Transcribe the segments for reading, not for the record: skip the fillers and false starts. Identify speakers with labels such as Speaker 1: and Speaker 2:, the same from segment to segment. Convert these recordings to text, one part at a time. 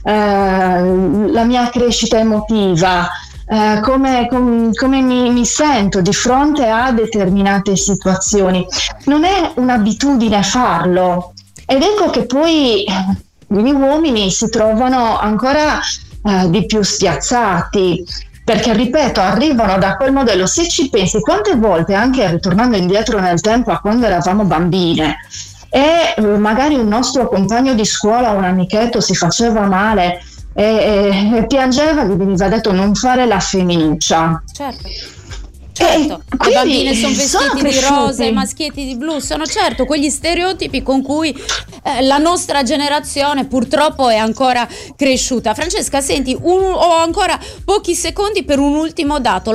Speaker 1: la mia crescita emotiva, come mi sento di fronte a determinate situazioni. Non è un'abitudine farlo, ed ecco che poi gli uomini si trovano ancora di più spiazzati, perché ripeto, arrivano da quel modello. Se ci pensi, quante volte, anche ritornando indietro nel tempo a quando eravamo bambine e magari un nostro compagno di scuola o un amichetto si faceva male e piangeva, gli veniva detto non fare la femminuccia.
Speaker 2: Certo. Le bambine sono vestiti di rosa, i maschietti di blu, sono certo quegli stereotipi con cui la nostra generazione purtroppo è ancora cresciuta. Francesca, senti, ho ancora pochi secondi per un ultimo dato.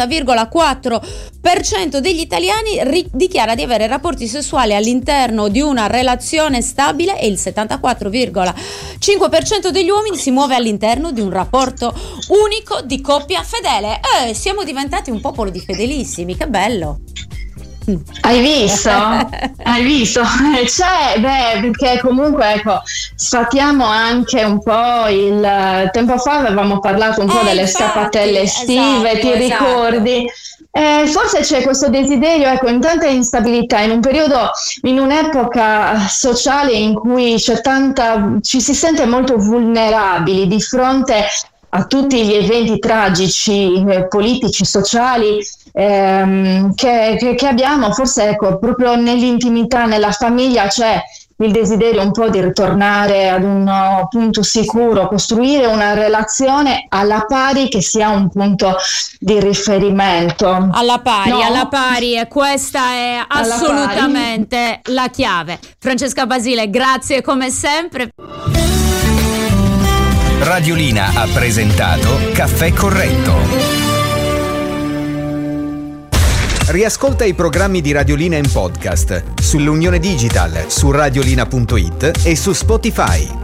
Speaker 2: L'80,4% degli italiani dichiara di avere rapporti sessuali all'interno di una relazione stabile e il 74,5% degli uomini si muove all'interno di un rapporto unico di coppia fedele. Siamo diventati un popolo di fedelissimi, che bello.
Speaker 1: Hai visto? Hai visto? Perché comunque ecco, sfatiamo anche un po' il tempo fa avevamo parlato un po' delle scappatelle estive, ti ricordi? Forse c'è questo desiderio, ecco, in tanta instabilità, in un periodo, in un'epoca sociale in cui ci si sente molto vulnerabili di fronte a tutti gli eventi tragici, politici, sociali che abbiamo. Forse ecco, proprio nell'intimità, nella famiglia c'è il desiderio un po' di ritornare ad un punto sicuro, costruire una relazione alla pari che sia un punto di riferimento.
Speaker 2: Alla pari, e questa è assolutamente la chiave. Francesca Basile, grazie come sempre.
Speaker 3: Radiolina ha presentato Caffè Corretto. Riascolta i programmi di Radiolina in podcast sull'Unione Digital, su radiolina.it e su Spotify.